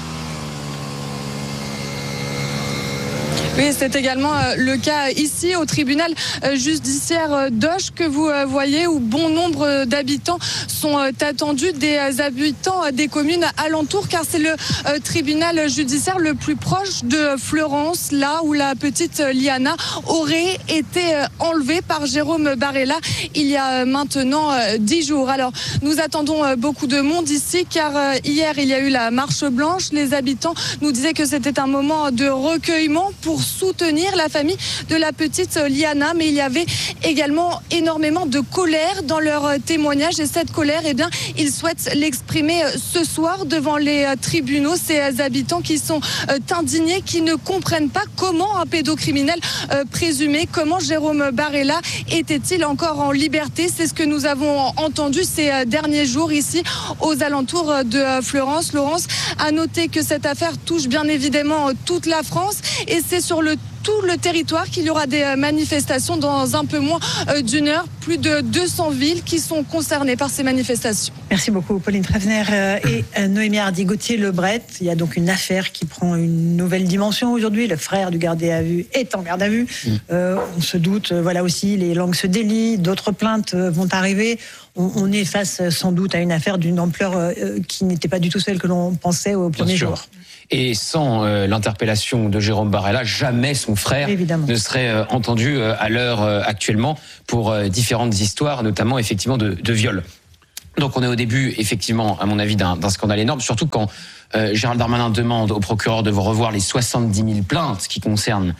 Oui, c'est également le cas ici au tribunal judiciaire d'Auch que vous voyez où bon nombre d'habitants sont attendus, des habitants des communes alentours car c'est le tribunal judiciaire le plus proche de Fleurance, là où la petite Liana aurait été enlevée par Jérôme Barella il y a maintenant 10 jours. Alors nous attendons beaucoup de monde ici car hier il y a eu la marche blanche. Les habitants nous disaient que c'était un moment de recueillement pour soutenir la famille de la petite Liana, mais il y avait également énormément de colère dans leur témoignage et cette colère, ils souhaitent l'exprimer ce soir devant les tribunaux, ces habitants qui sont indignés, qui ne comprennent pas comment un pédocriminel présumé, comment Jérôme Barella était-il encore en liberté. C'est ce que nous avons entendu ces derniers jours ici aux alentours de Fleurance. Laurence a noté que cette affaire touche bien évidemment toute la France et c'est sur le tout le territoire qu'il y aura des manifestations dans un peu moins d'une heure. Plus de 200 villes qui sont concernées par ces manifestations. Merci beaucoup Pauline Trefner et Noémie Hardy. Gauthier Lebret, il y a donc une affaire qui prend une nouvelle dimension aujourd'hui. Le frère du gardé à vue est en garde à vue. On se doute, voilà aussi, les langues se délient, d'autres plaintes vont arriver. On est face sans doute à une affaire d'une ampleur qui n'était pas du tout celle que l'on pensait au premier jour. Et sans l'interpellation de Jérôme Barella, jamais son frère ne serait entendu à l'heure actuellement pour différentes histoires, notamment effectivement de viol. Donc on est au début, effectivement, à mon avis, d'un scandale énorme, surtout quand Gérald Darmanin demande au procureur de revoir les 70 000 plaintes qui concernent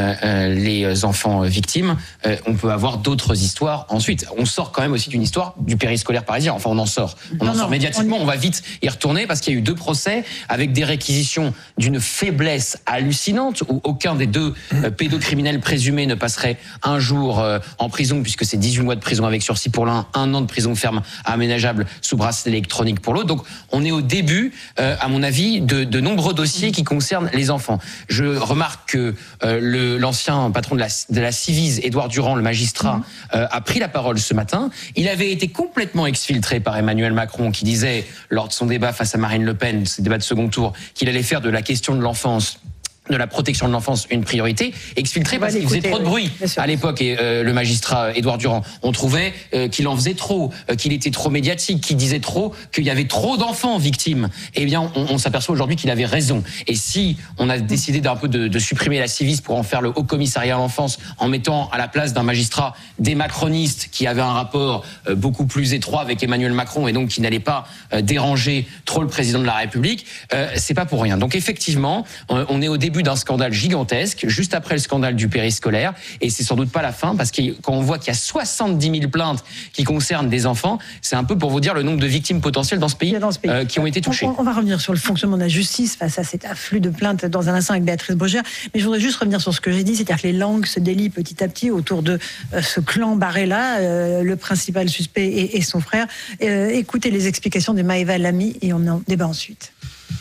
les enfants victimes. On peut avoir d'autres histoires ensuite. On sort quand même aussi d'une histoire du périscolaire parisien. Enfin, on en sort. On en sort médiatiquement. On va vite y retourner parce qu'il y a eu 2 procès avec des réquisitions d'une faiblesse hallucinante où aucun des 2 pédocriminels présumés ne passerait un jour en prison puisque c'est 18 mois de prison avec sursis pour l'un, 1 an de prison ferme aménageable sous bracelet électronique pour l'autre. Donc, on est au début, à mon avis, de nombreux dossiers qui concernent les enfants. Je remarque que l'ancien patron de la Civise, Édouard Durand, le magistrat, a pris la parole ce matin. Il avait été complètement exfiltré par Emmanuel Macron, qui disait, lors de son débat face à Marine Le Pen, ce débat de second tour, qu'il allait faire de la question de l'enfance, de la protection de l'enfance, une priorité, exfiltré parce qu'il faisait trop de bruit à l'époque. Et le magistrat Édouard Durand, on trouvait qu'il en faisait trop, qu'il était trop médiatique, qu'il disait trop, qu'il y avait trop d'enfants victimes. Eh bien, on s'aperçoit aujourd'hui qu'il avait raison. Et si on a décidé d'un peu de supprimer la Civis pour en faire le Haut Commissariat à l'enfance, en mettant à la place d'un magistrat des macronistes qui avaient un rapport beaucoup plus étroit avec Emmanuel Macron et donc qui n'allait pas déranger trop le président de la République, c'est pas pour rien. Donc effectivement, on est au début d'un scandale gigantesque, juste après le scandale du périscolaire, et c'est sans doute pas la fin, parce que quand on voit qu'il y a 70 000 plaintes qui concernent des enfants, c'est un peu pour vous dire le nombre de victimes potentielles dans ce pays, qui ont été touchées. On va revenir sur le fonctionnement de la justice face à cet afflux de plaintes dans un instant avec Béatrice Brugère, mais je voudrais juste revenir sur ce que j'ai dit, c'est-à-dire que les langues se délient petit à petit autour de ce clan Barella, le principal suspect et son frère. Écoutez les explications de Maëva Lamy et on en débat ensuite.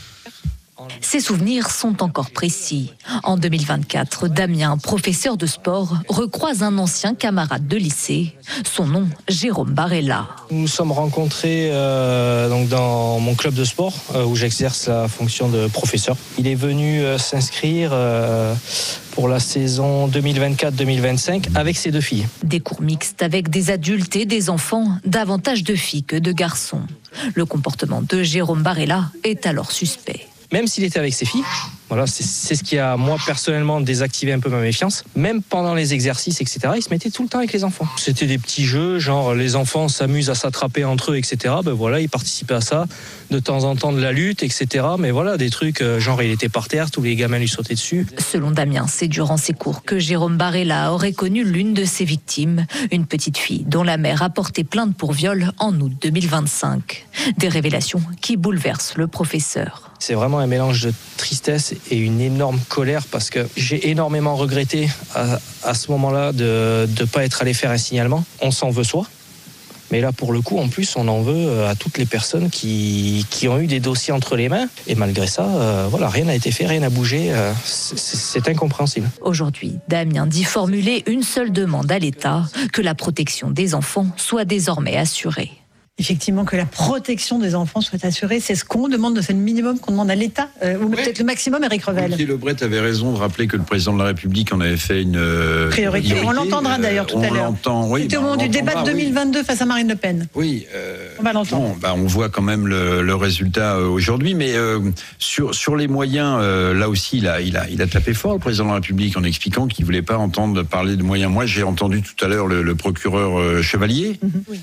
Ses souvenirs sont encore précis. En 2024, Damien, professeur de sport, recroise un ancien camarade de lycée. Son nom, Jérôme Barella. Nous nous sommes rencontrés donc dans mon club de sport où j'exerce la fonction de professeur. Il est venu s'inscrire pour la saison 2024-2025 avec ses 2 filles. Des cours mixtes avec des adultes et des enfants, davantage de filles que de garçons. Le comportement de Jérôme Barella est alors suspect. Même s'il était avec ses filles, voilà, c'est ce qui a, moi, personnellement, désactivé un peu ma méfiance. Même pendant les exercices, etc., il se mettait tout le temps avec les enfants. C'était des petits jeux, genre les enfants s'amusent à s'attraper entre eux, etc. Ben voilà, il participait à ça. De temps en temps, de la lutte, etc. Mais voilà, des trucs, genre il était par terre, tous les gamins lui sautaient dessus. Selon Damien, c'est durant ces cours que Jérôme Barella aurait connu l'une de ses victimes, une petite fille dont la mère a porté plainte pour viol en août 2025. Des révélations qui bouleversent le professeur. C'est vraiment un mélange de tristesse et une énorme colère parce que j'ai énormément regretté à ce moment-là de ne pas être allé faire un signalement. On s'en veut soi, mais là pour le coup en plus on en veut à toutes les personnes qui ont eu des dossiers entre les mains et malgré ça, voilà, rien n'a été fait, rien n'a bougé, c'est incompréhensible. Aujourd'hui, Damien dit formuler une seule demande à l'État, que la protection des enfants soit désormais assurée. Effectivement, que la protection des enfants soit assurée, c'est ce qu'on demande, c'est le minimum qu'on demande à l'État, ou peut-être le maximum, Éric Revel. Gauthier Lebret avait raison de rappeler que le président de la République en avait fait une priorité. On l'entendra d'ailleurs tout à l'heure. Oui, c'était au moment du débat de 2022 face à Marine Le Pen. Oui, on va l'entendre. Bon, on voit quand même le résultat aujourd'hui, mais sur les moyens, là aussi, il a tapé fort, le président de la République, en expliquant qu'il ne voulait pas entendre parler de moyens. Moi, j'ai entendu tout à l'heure le procureur Chevalier,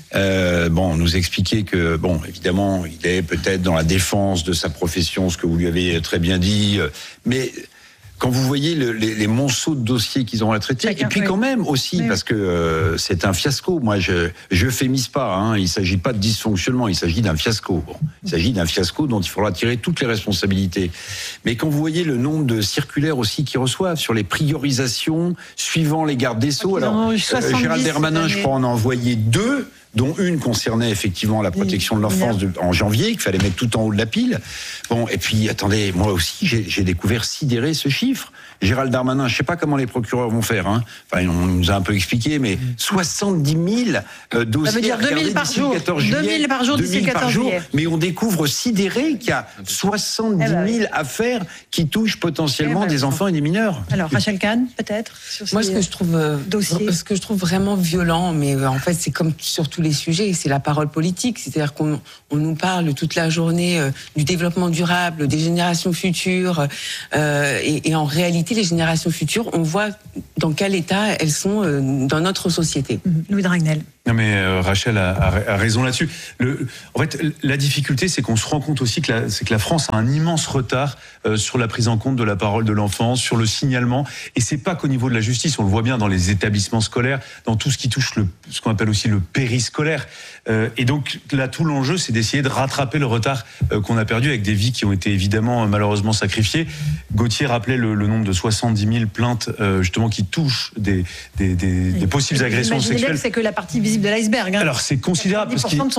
nous expliquer que, bon, évidemment, il est peut-être dans la défense de sa profession, ce que vous lui avez très bien dit, mais quand vous voyez les monceaux de dossiers qu'ils ont à traiter, et puis quand même aussi, parce que c'est un fiasco, moi je euphémise pas, il ne s'agit pas de dysfonctionnement, il s'agit d'un fiasco. Bon, il s'agit d'un fiasco dont il faudra tirer toutes les responsabilités. Mais quand vous voyez le nombre de circulaires aussi qu'ils reçoivent sur les priorisations suivant les gardes des Sceaux, alors Gérald Darmanin, je crois, en a envoyé 2, dont une concernait effectivement la protection de l'enfance en janvier, qu'il fallait mettre tout en haut de la pile. Bon, et puis attendez, moi aussi, j'ai découvert sidéré ce chiffre. Gérald Darmanin, je ne sais pas comment les procureurs vont faire. Hein. Enfin, on nous a un peu expliqué, mais 70 000 dossiers. Ça veut dire 2000 par jour. 2000 par jour d'ici le 14 juillet. Mais on découvre sidéré qu'il y a 70 000 affaires qui touchent potentiellement des enfants et des mineurs. Alors, Rachel Kahn, peut-être Moi, ce que je trouve vraiment violent, mais en fait, c'est comme sur tous les sujets, c'est la parole politique. C'est-à-dire qu'on nous parle toute la journée du développement durable, des générations futures, et en réalité, les générations futures, on voit dans quel état elles sont dans notre société. Louis Dragnel. Non mais Rachel a raison là-dessus. En fait, la difficulté, c'est qu'on se rend compte aussi que la France a un immense retard sur la prise en compte de la parole de l'enfant, sur le signalement. Et c'est pas qu'au niveau de la justice, on le voit bien dans les établissements scolaires, dans tout ce qui touche ce qu'on appelle aussi le périscolaire. Et donc là, tout l'enjeu, c'est d'essayer de rattraper le retard qu'on a perdu avec des vies qui ont été évidemment malheureusement sacrifiées. Gauthier rappelait le nombre de 70 000 plaintes justement qui touchent des possibles agressions sexuelles. C'est que la partie visible de l'iceberg. Hein. Alors c'est considérable parce qu'il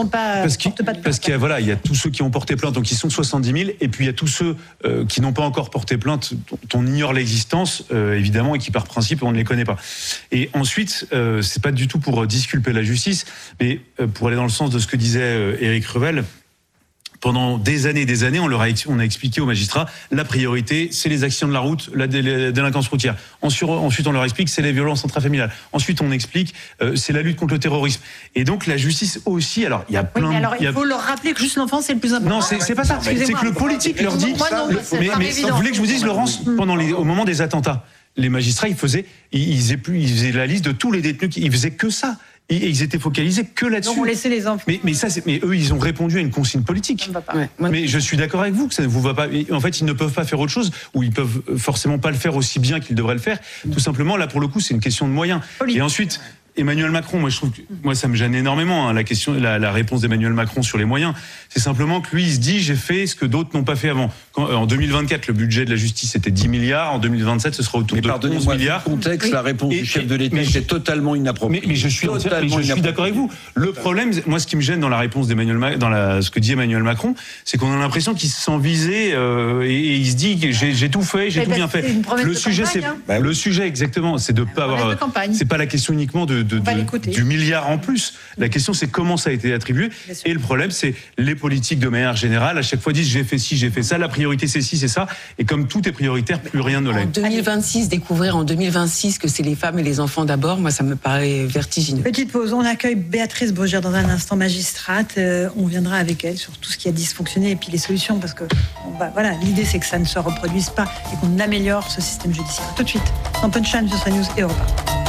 y a tous ceux qui ont porté plainte, donc ils sont 70 000, et puis il y a tous ceux qui n'ont pas encore porté plainte, dont on ignore l'existence évidemment, et qui par principe on ne les connaît pas. Et ensuite, c'est pas du tout pour disculper la justice, mais pour aller dans le sens de ce que disait Éric Revel. Pendant des années, on a expliqué aux magistrats, la priorité, c'est les accidents de la route, la délinquance routière. Ensuite, on leur explique, c'est les violences intrafamiliales. Ensuite, on explique, c'est la lutte contre le terrorisme. Et donc, la justice aussi, alors, il y a plein... Oui, mais alors, il faut leur rappeler que juste l'enfance, c'est le plus important. Non, c'est pas ça. C'est que le politique leur dit... Mais vous voulez que je vous dise, Laurence, au moment des attentats, les magistrats, ils faisaient la liste de tous les détenus, ils faisaient que ça. Et ils étaient focalisés que là-dessus. Donc on laissait les enfants. Mais eux, ils ont répondu à une consigne politique. Ça ne va pas. Mais je suis d'accord avec vous que ça ne vous va pas. En fait, ils ne peuvent pas faire autre chose, ou ils peuvent forcément pas le faire aussi bien qu'ils devraient le faire. Tout simplement, là, pour le coup, c'est une question de moyens. Et ensuite, Emmanuel Macron, moi, ça me gêne énormément, hein, la réponse d'Emmanuel Macron sur les moyens. C'est simplement que lui, il se dit, j'ai fait ce que d'autres n'ont pas fait avant. En 2024, le budget de la justice était 10 milliards. En 2027, ce sera autour de 11 milliards. Dans le contexte, la réponse du chef de l'État était totalement inappropriée. Mais je suis d'accord avec vous. Le problème, moi, ce qui me gêne dans la réponse ce que dit Emmanuel Macron, c'est qu'on a l'impression qu'il se sent visé et il se dit que j'ai tout fait, j'ai tout bien fait. Le sujet, exactement, c'est de pas avoir. C'est pas la question uniquement du milliard en plus. La question, c'est comment ça a été attribué. Et le problème, c'est les politiques de manière générale, à chaque fois disent j'ai fait ci, j'ai fait ça, la priorité c'est ci, c'est ça. Et comme tout est prioritaire, plus rien ne l'est. En 2026, découvrir en 2026 que c'est les femmes et les enfants d'abord, moi ça me paraît vertigineux. Petite pause, on accueille Béatrice Brugère dans un instant, magistrate. On viendra avec elle sur tout ce qui a dysfonctionné et puis les solutions, parce que l'idée c'est que ça ne se reproduise pas et qu'on améliore ce système judiciaire. Tout de suite, dans Punchline sur CNews et Europe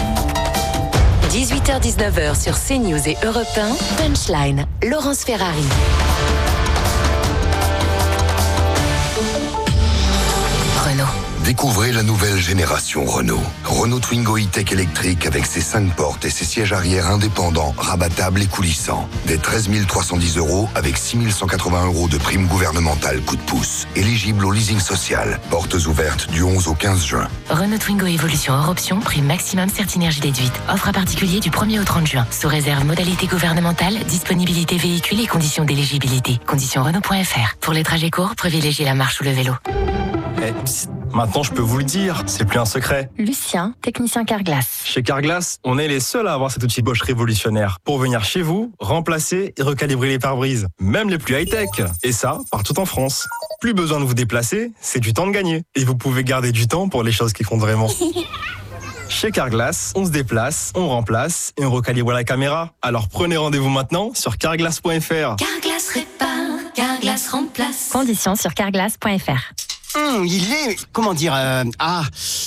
1. 18h-19h sur CNews et Europe 1, Punchline, Laurence Ferrari. Renault. Découvrez la nouvelle génération Renault. Renault Twingo E-Tech électrique avec ses 5 portes et ses sièges arrière indépendants, rabattables et coulissants. Des 13 310 € avec 6 180 € de prime gouvernementale coup de pouce. Éligible au leasing social. Portes ouvertes du 11 au 15 juin. Renault Twingo Evolution hors option, prime maximum Certinergie déduite. Offre à particulier du 1er au 30 juin. Sous réserve modalité gouvernementale, disponibilité véhicule et conditions d'éligibilité. Conditions Renault.fr. Pour les trajets courts, privilégiez la marche ou le vélo. Maintenant, je peux vous le dire, c'est plus un secret. Lucien, technicien Carglass. Chez Carglass, on est les seuls à avoir cet outil Bosch révolutionnaire pour venir chez vous, remplacer et recalibrer les pare-brises, même les plus high-tech. Et ça, partout en France. Plus besoin de vous déplacer, c'est du temps de gagner. Et vous pouvez garder du temps pour les choses qui comptent vraiment. Chez Carglass, on se déplace, on remplace et on recalibre la caméra. Alors prenez rendez-vous maintenant sur carglass.fr. Carglass répare, Carglass remplace. Conditions sur carglass.fr. Il est... comment dire... Bon ?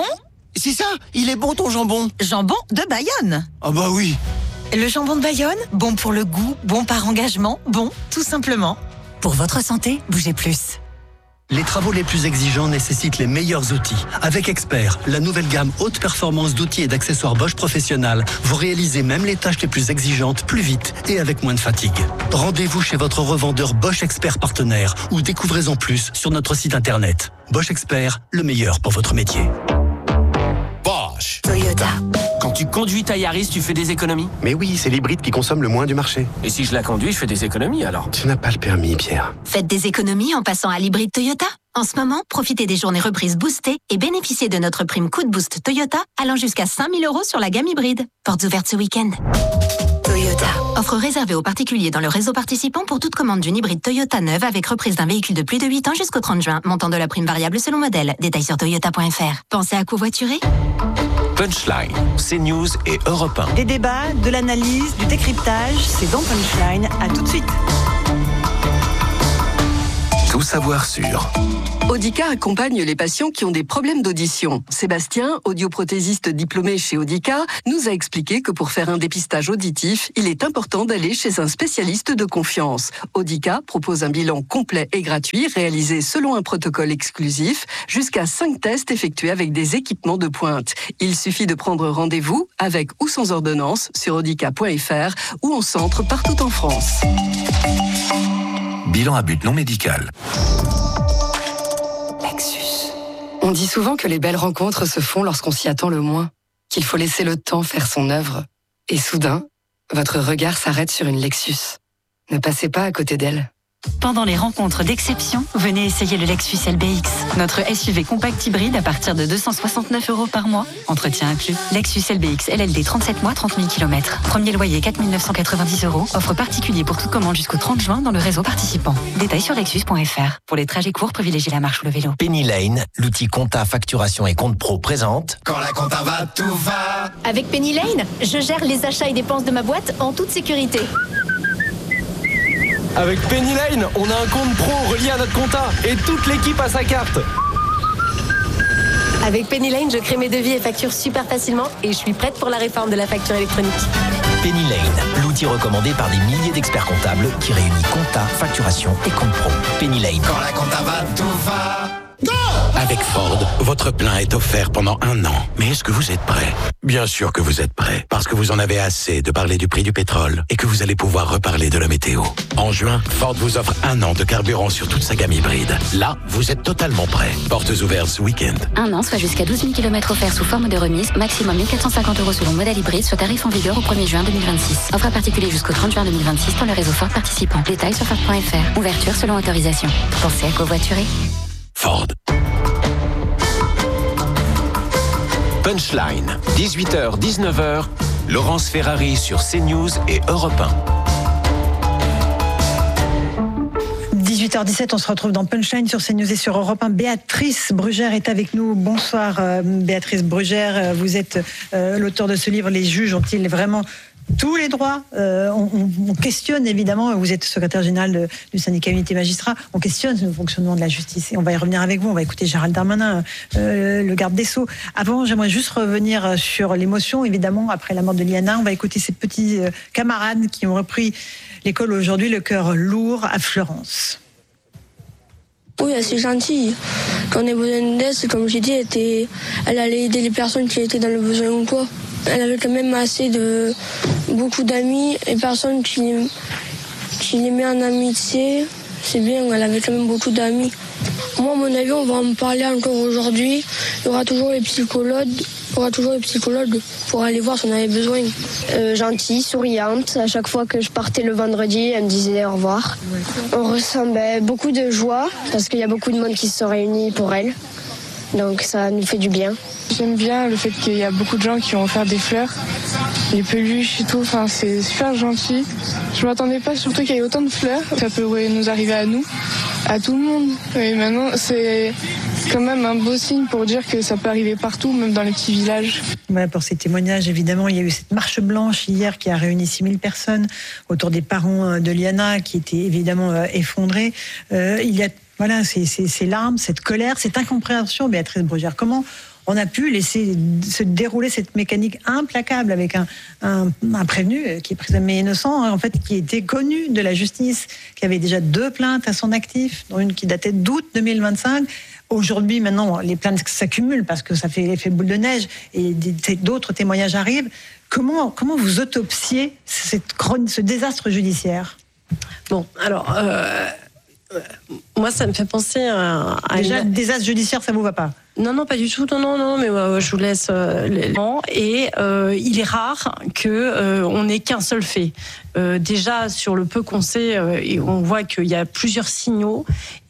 C'est ça, il est bon ton jambon. Jambon de Bayonne. Ah bah oui. Le jambon de Bayonne, bon pour le goût, bon par engagement, bon tout simplement. Pour votre santé, bougez plus. Les travaux les plus exigeants nécessitent les meilleurs outils. Avec Expert, la nouvelle gamme haute performance d'outils et d'accessoires Bosch Professionnel, vous réalisez même les tâches les plus exigeantes plus vite et avec moins de fatigue. Rendez-vous chez votre revendeur Bosch Expert partenaire ou découvrez-en plus sur notre site internet. Bosch Expert, le meilleur pour votre métier. Bosch. Toyota. Quand tu tu conduis ta Yaris, tu fais des économies? Mais oui, c'est l'hybride qui consomme le moins du marché. Et si je la conduis, je fais des économies alors? Tu n'as pas le permis, Pierre. Faites des économies en passant à l'hybride Toyota. En ce moment, profitez des journées reprises boostées et bénéficiez de notre prime Coup de Boost Toyota allant jusqu'à 5 000 € sur la gamme hybride. Portes ouvertes ce week-end. Toyota. Offre réservée aux particuliers dans le réseau participant pour toute commande d'une hybride Toyota neuve avec reprise d'un véhicule de plus de 8 ans jusqu'au 30 juin. Montant de la prime variable selon modèle. Détails sur toyota.fr. Pensez à covoiturer? Punchline, CNews et Europe 1. Des débats, de l'analyse, du décryptage, c'est dans Punchline. À tout de suite. Tout savoir sur. Audica accompagne les patients qui ont des problèmes d'audition. Sébastien, audioprothésiste diplômé chez Audica, nous a expliqué que pour faire un dépistage auditif, il est important d'aller chez un spécialiste de confiance. Audica propose un bilan complet et gratuit réalisé selon un protocole exclusif, jusqu'à 5 tests effectués avec des équipements de pointe. Il suffit de prendre rendez-vous avec ou sans ordonnance sur audica.fr ou en centre partout en France. Bilan à but non médical. On dit souvent que les belles rencontres se font lorsqu'on s'y attend le moins, qu'il faut laisser le temps faire son œuvre. Et soudain, votre regard s'arrête sur une Lexus. Ne passez pas à côté d'elle. Pendant les rencontres d'exception, venez essayer le Lexus LBX. Notre SUV compact hybride à partir de 269 € par mois. Entretien inclus. Lexus LBX LLD 37 mois, 30 000 km. Premier loyer 4 990 €. Offre particulier pour toute commande jusqu'au 30 juin dans le réseau participant. Détails sur lexus.fr. Pour les trajets courts, privilégiez la marche ou le vélo. Penny Lane, l'outil compta, facturation et compte pro présente. Quand la compta va, tout va. Avec Penny Lane, je gère les achats et dépenses de ma boîte en toute sécurité. Avec Penny Lane, on a un compte pro relié à notre compta et toute l'équipe a sa carte. Avec Penny Lane, je crée mes devis et factures super facilement et je suis prête pour la réforme de la facture électronique. Penny Lane, l'outil recommandé par des milliers d'experts comptables qui réunit compta, facturation et compte pro. Penny Lane. Quand la compta va, tout va. Go! Avec Ford, votre plein est offert pendant 1 an. Mais est-ce que vous êtes prêt? Bien sûr que vous êtes prêt, parce que vous en avez assez de parler du prix du pétrole et que vous allez pouvoir reparler de la météo. En juin, Ford vous offre 1 an de carburant sur toute sa gamme hybride. Là, vous êtes totalement prêt. Portes ouvertes ce week-end. 1 an, soit jusqu'à 12 000 km offerts sous forme de remise, maximum 1 450 € selon modèle hybride, soit tarif en vigueur au 1er juin 2026. Offre à particulier jusqu'au 30 juin 2026 dans le réseau Ford participant. Détails sur Ford.fr. Ouverture selon autorisation. Pensez à covoiturer. Ford. Punchline, 18h, 19h, Laurence Ferrari sur CNews et Europe 1. 18h17, on se retrouve dans Punchline sur CNews et sur Europe 1. Béatrice Brugère est avec nous. Bonsoir Béatrice Brugère, vous êtes l'auteur de ce livre. Les juges ont-ils vraiment tous les droits? On questionne évidemment, vous êtes secrétaire général du syndicat Unité Magistrats, on questionne le fonctionnement de la justice et on va y revenir avec vous. On va écouter Gérald Darmanin, le garde des Sceaux. Avant, j'aimerais juste revenir sur l'émotion, évidemment, après la mort de Liana. On va écouter ses petits camarades qui ont repris l'école aujourd'hui, le cœur lourd, à Fleurance. Oui, elle c'est gentil. Quand on a besoin d'aide, comme j'ai dit, elle allait aider les personnes qui étaient dans le besoin ou quoi. Elle avait quand même beaucoup d'amis et personnes qui les met en amitié. C'est bien, elle avait quand même beaucoup d'amis. Moi, à mon avis, on va en parler encore aujourd'hui. Il y aura toujours les psychologues. Pour aller voir si on avait besoin. Gentille, souriante. À chaque fois que je partais le vendredi, elle me disait au revoir. On ressentait beaucoup de joie parce qu'il y a beaucoup de monde qui se sont réunis pour elle. Donc ça nous fait du bien. J'aime bien le fait qu'il y a beaucoup de gens qui ont offert des fleurs, les peluches et tout. Enfin, c'est super gentil. Je m'attendais pas surtout qu'il y ait autant de fleurs. Ça peut nous arriver à nous, à tout le monde. Et maintenant, c'est quand même un beau signe pour dire que ça peut arriver partout, même dans les petits villages. Voilà pour ces témoignages, évidemment. Il y a eu cette marche blanche hier qui a réuni 6000 personnes autour des parents de Liana qui étaient évidemment effondrés. Il y a ces larmes, cette colère, cette incompréhension, Béatrice Brugère. Comment on a pu laisser se dérouler cette mécanique implacable avec un prévenu qui est présumé innocent, en fait, qui était connu de la justice, qui avait déjà 2 plaintes à son actif, dont une qui datait d'août 2025. Aujourd'hui, maintenant, les plaintes s'accumulent parce que ça fait l'effet boule de neige et d'autres témoignages arrivent. Comment vous autopsiez ce désastre judiciaire? Bon, alors... moi, ça me fait penser à déjà, le désastre judiciaire, ça vous va pas? Non, pas du tout. Non, mais je vous laisse l'élément. Et il est rare que on n'ait qu'un seul fait. Déjà, sur le peu qu'on sait, on voit qu'il y a plusieurs signaux.